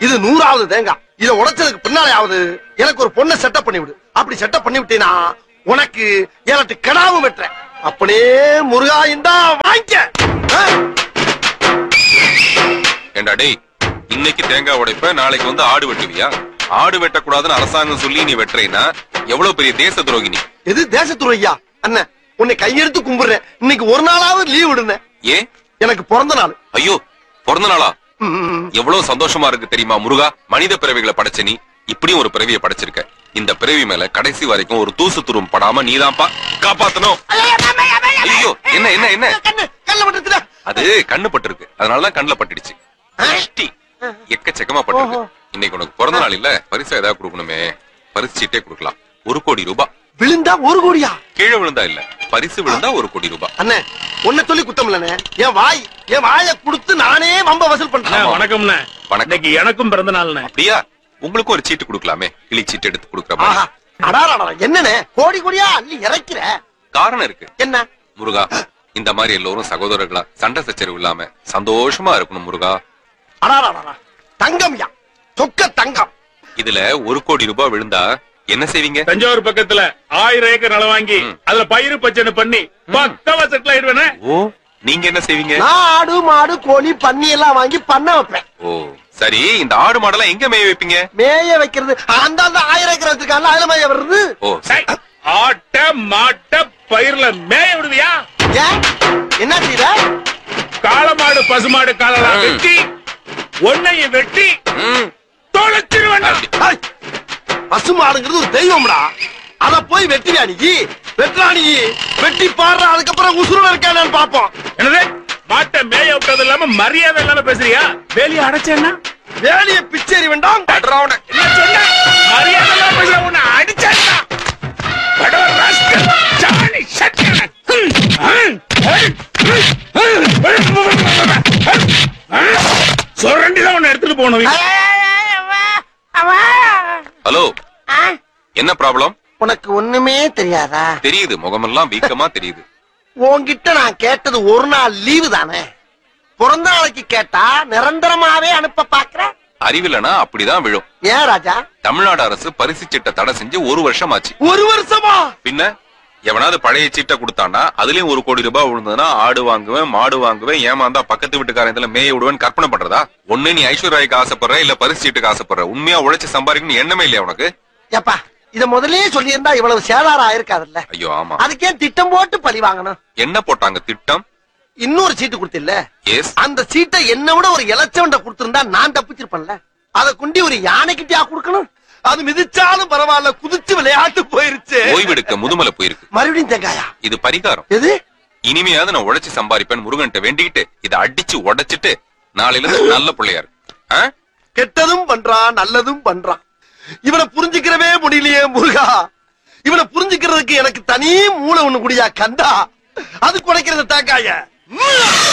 இது 100வது தேங்காய். இத உடைச்சதுக்கு பின்னாலேயாவது எனக்கு ஒரு பொண்ணை செட்டப் பண்ணி விடு. அப்படி செட்டப் பண்ணி விட்டேனா உனக்கு எனக்கு கடாவும் வெட்டுறேன். அப்படியே முருகா இந்தா வாங்கிக்க. ஏண்டா டேய், இன்னைக்கு தேங்காய் உடைப்ப, நாளைக்கு வந்து ஆடு வெட்டுவியா? ஆடு வெட்டக்கூடாதுன்னு அரசாங்கம் சொல்லி நீ வெட்டுறேன்னா எவ்வளவு பெரிய தேச துரோகி நீ. எது தேச துரோகியா? அண்ணன் உன்னை கையெடுத்து கும்பிடுறேன். இன்னைக்கு ஒரு நாளாவது லீவ் விடுங்க. ஏன்? எனக்கு பிறந்த நாள். ஐயோ, பிறந்த நாளா? எவ்வளவு சந்தோஷமா இருக்கு தெரியுமா முருகா. மனித பிறவிகளை படைச்ச நீ இப்படியும் ஒரு பிறவியை படைச்சிருக்க. இந்த பிறவி மேல கடைசி வரைக்கும் ஒரு தூசு துரும் படாம நீதான்ப்பா காப்பாத்தணும். ஐயோ, என்ன என்ன என்ன? அது கண்ணு பட்டிருக்கு, அதனாலதான் கண்ணுல பட்டுடுச்சு. எக்கச்சக்கமா பட்டிருக்கு. இன்னைக்கு உனக்கு பிறந்த நாள் இல்ல, பரிசா ஏதாவது கொடுக்கணுமே. பரிசு சீட்டே கொடுக்கலாம். 1 கோடி ரூபாய். விழுந்தா 1 கோடியா? கீழே விழுந்தா இல்ல, பரிசு விழுந்தா 1 கோடி ரூபாய். அண்ணே உன்னை சொல்லி குத்தம் இல்லனே. என் வாயை கொடுத்து நானே வம்ப வசூல் பண்றேன். வணக்கம்ண்ணே. இன்னைக்கு எனக்கும் பிறந்த நாள்ண்ணே. அப்படியா? உங்களுக்கும் ஒரு சீட்டு கொடுக்கலாமே, கிளி சீட்டு எடுத்து கொடுக்கற மாதிரி. என்னண்ணே கோடி கோடியா அள்ளி இறக்கிற? காரணம் இருக்கு. என்ன முருகா? இந்த மாதிரி எல்லோரும் சகோதரர்களா சண்டை சச்சரவு இல்லாம சந்தோஷமா இருக்கணும் முருகா. தங்கம்யா, சொக்க தங்கம். இதுல 1 கோடி ரூபாய் விழுந்தா என்ன செய்வீங்க? தஞ்சாவூர் பக்கத்துல 1000 ஏக்கர் நிலம் வாங்கி அதுல பயிறு பச்சனை பண்ணி பக்கவா செட்டில் ஆயிடுவேனே. ஓ, நீங்க என்ன செய்வீங்க? நான் ஆடு மாடு கோழி பன்னி எல்லாம் வாங்கி பண்ண வைப்பேன். ஓ சரி, இந்த ஆடு மாடெல்லாம் எங்க மேய வைப்பீங்க? மேய வைக்கிறது அந்த 1000 ஏக்கர் வச்சிருக்காங்க, அதுல மேய வருது. ஓ ஆட்ட மாட்ட பயிர்ல மேய விடுவியா? என்ன செய்யற? காளமாடு பசுமாடு காலெல்லாம் வெட்டி ஒன்னையும் வெட்டி தொலைச்சிருவேன். பசுமாடுங்கிறது ஒரு தெய்வம்டா. அத போய் வெட்டியா நீ? வெட்டுறானி வெட்டி பாடுற, அதுக்கப்புறம் உசுரோட இருக்கானு பாப்போம். என்னது மாட்டை மேய விட்டது இல்லாம மரியாதை இல்லாம பேசுறியா? வேலையை அடைச்சேன்னா வேலைய பிச்சேரி வேண்டாம். என்ன சொன்ன? மரியாதை இல்லாம பேசுற உன்னை அடிச்சேன்னா சொரண்டிதான் உன்னை எடுத்துட்டு போகணும். ஹலோ, என்ன ப்ராப்ளம்? உனக்கு ஒண்ணுமே தெரியாதா? தெரியுது, முகமெல்லாம் வீக்கமா தெரியுது. உன்கிட்ட நான் கேட்டது ஒரு நாள் லீவு தானே. பிறந்த நாளைக்கு கேட்டா நிரந்தரமாவே அனுப்ப பாக்குற. அறிவிலனா அப்படிதான் விழும். ஏன் ராஜா? தமிழ்நாடு அரசு பரிசு சீட்டை தடை செஞ்சு 1 வருஷம் ஆச்சு. 1 வருஷமா? பின்ன எவனாவது பழைய சீட்டை கொடுத்தான்னா அதுலயும் 1 கோடி ரூபாய் விழுந்ததுன்னா ஆடு வாங்குவேன், மாடு வாங்குவேன், ஏமாந்தா பக்கத்து வீட்டுக்காரன் இதுல மேய விடுவேன் கற்பனை பண்றதா? ஒண்ணு நீ ஐஸ்வர்யாக்கு ஆசைப்படுற, இல்ல பரிசு சீட்டுக்கு ஆசைப்படுற. உண்மையா உழைச்சு சம்பாதிக்கணும் எண்ணமே இல்லையா உனக்கு? ஏப்பா, இத முதலே சொல்லி இருந்தா இவ்வளவு சேதாரம் ஆயிருக்காதுல்ல. ஐயோ ஆமா. அதுக்கே திட்டம் போட்டு பழி வாங்கணும். என்ன போட்டாங்க திட்டம்? இன்னொரு சீட்டு கொடுத்தில்ல, எஸ். அந்த சீட்டை என்ன விட ஒரு இலச்சவண்ட கொடுத்திருந்தா நான் தப்பிச்சிருப்பேன்ல. அத குண்டி ஒரு யானைக்கிட்டயா கொடுக்கணும்? அது மிதிச்சாலும் பரவாயில்ல, குதிச்சு விளையாட்டு போயிருச்சு. ஓய்வெடுக்க முதுமலை போயிருக்கு. மறுபடியும் தேங்காயா? இது பரிகாரம். எது? இனிமையாவது நான் உழைச்சு சம்பாதிப்பேன் முருகன்ட்ட வேண்டிக்கிட்டு இதை அடிச்சு உடைச்சிட்டு நாளையில இருந்து நல்ல பிள்ளையாரு. கெட்டதும் பண்றான், நல்லதும் பண்றான். இவனை புரிஞ்சுக்கிறவே முடியலையே முருகா. இவனை புரிஞ்சுக்கிறதுக்கு எனக்கு தனி மூளை ஒண்ணு குடியா கந்தா. அது குடைக்கிறது தேங்காய.